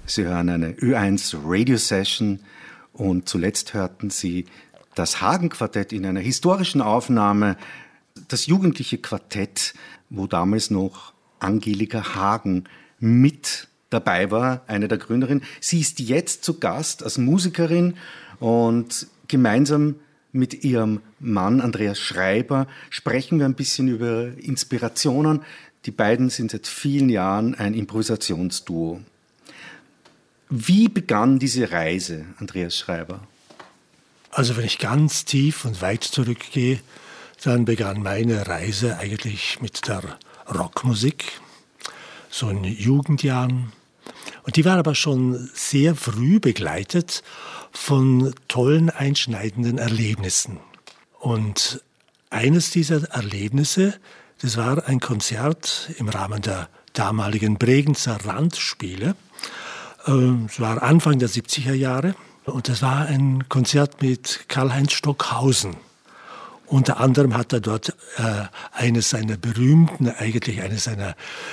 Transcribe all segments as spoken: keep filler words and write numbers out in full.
Sie hören eine Ö eins Radio Session und zuletzt hörten Sie das Hagen-Quartett in einer historischen Aufnahme, das jugendliche Quartett, wo damals noch Angelika Hagen mit dabei war, eine der Gründerinnen. Sie ist jetzt zu Gast als Musikerin und gemeinsam mit ihrem Mann Andreas Schreiber sprechen wir ein bisschen über Inspirationen. Die beiden sind seit vielen Jahren ein Improvisationsduo. Wie begann diese Reise, Andreas Schreiber? Also wenn ich ganz tief und weit zurückgehe, dann begann meine Reise eigentlich mit der Rockmusik, so in Jugendjahren. Und die war aber schon sehr früh begleitet von tollen, einschneidenden Erlebnissen. Und eines dieser Erlebnisse, das war ein Konzert im Rahmen der damaligen Bregenzer Randspiele. Es war Anfang der siebziger Jahre und das war ein Konzert mit Karl-Heinz Stockhausen. Unter anderem hat er dort äh, eines seiner berühmten, eigentlich eines seiner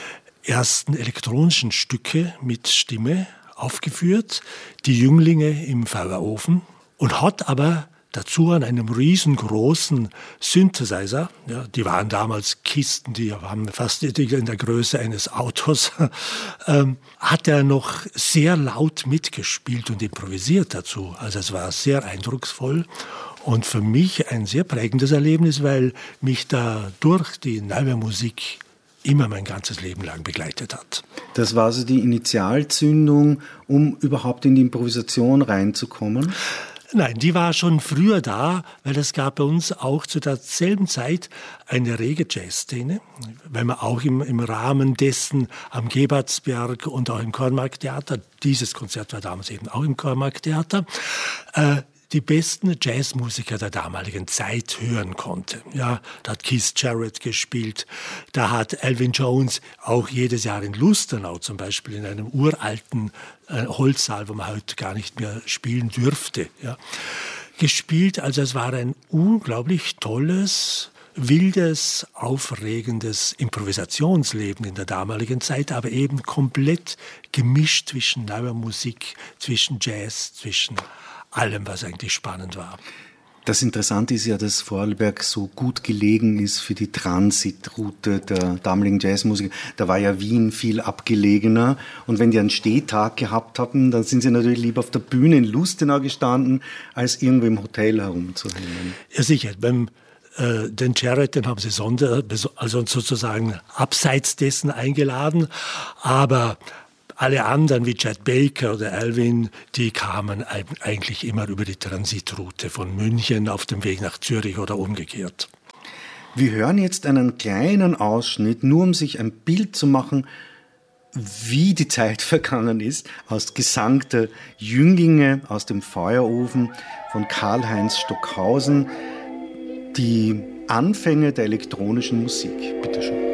ersten elektronischen Stücke mit Stimme aufgeführt, die Jünglinge im Feuerofen, und hat aber dazu an einem riesengroßen Synthesizer, ja, die waren damals Kisten, die waren fast in der Größe eines Autos, ähm, hat er noch sehr laut mitgespielt und improvisiert dazu. Also es war sehr eindrucksvoll und für mich ein sehr prägendes Erlebnis, weil mich da durch die neue Musik immer mein ganzes Leben lang begleitet hat. Das war also die Initialzündung, um überhaupt in die Improvisation reinzukommen? Nein, die war schon früher da, weil es gab bei uns auch zu derselben Zeit eine rege Jazzszene, weil man auch im, im Rahmen dessen am Gebertsberg und auch im Kornmarkt-Theater, dieses Konzert war damals eben auch im Kornmarkt-Theater, äh, die besten Jazzmusiker der damaligen Zeit hören konnte. Ja, da hat Keith Jarrett gespielt, da hat Elvin Jones auch jedes Jahr in Lustenau zum Beispiel in einem uralten äh, Holzsaal, wo man heute gar nicht mehr spielen dürfte, ja, gespielt. Also es war ein unglaublich tolles, wildes, aufregendes Improvisationsleben in der damaligen Zeit, aber eben komplett gemischt zwischen neuer Musik, zwischen Jazz, zwischen allem, was eigentlich spannend war. Das Interessante ist ja, dass Vorarlberg so gut gelegen ist für die Transitroute der damaligen Jazzmusiker. Da war ja Wien viel abgelegener. Und wenn die einen Stehtag gehabt haben, dann sind sie natürlich lieber auf der Bühne in Lustenau gestanden, als irgendwo im Hotel herumzuhängen. Ja, sicher. Beim äh, den Jarrett, den haben sie sonder, also sozusagen abseits dessen eingeladen. Aber alle anderen wie Chet Baker oder Elvin, die kamen eigentlich immer über die Transitroute von München auf dem Weg nach Zürich oder umgekehrt. Wir hören jetzt einen kleinen Ausschnitt, nur um sich ein Bild zu machen, wie die Zeit vergangen ist, aus Gesang der Jünglinge aus dem Feuerofen von Karl-Heinz Stockhausen, die Anfänge der elektronischen Musik. Bitte schön.